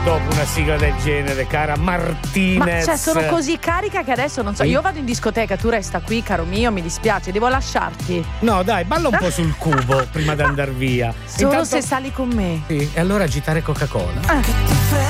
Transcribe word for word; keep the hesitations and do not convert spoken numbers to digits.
dopo una sigla del genere, cara Martinez. Ma cioè, sono così carica che adesso non so. Io vado in discoteca, tu resta qui, caro mio, mi dispiace, devo lasciarti. No, dai, balla un po' sul cubo prima di andare via. Solo Intanto... se sali con me. Sì, e allora agitare Coca-Cola. Ah.